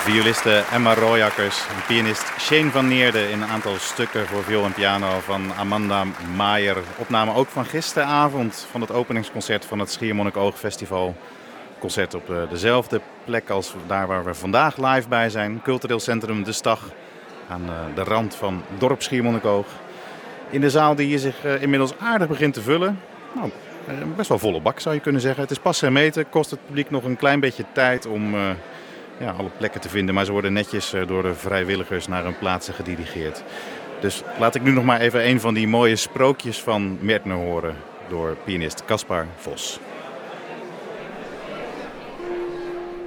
Violiste Emma Royakkers, pianist Shane van Neerden in een aantal stukken voor viool en piano van Amanda Maier. Opname ook van gisteravond van het openingsconcert van het Schiermonnikoog Festival. Concert op dezelfde plek als daar waar we vandaag live bij zijn. Cultureel Centrum De Stag aan de rand van dorp Schiermonnikoog. In de zaal die hier zich inmiddels aardig begint te vullen. Nou, best wel volle bak zou je kunnen zeggen. Het is pas en meten, kost het publiek nog een klein beetje tijd om alle plekken te vinden. Maar ze worden netjes door de vrijwilligers naar hun plaatsen gedirigeerd. Dus laat ik nu nog maar even een van die mooie sprookjes van Mertner horen door pianist Caspar Vos.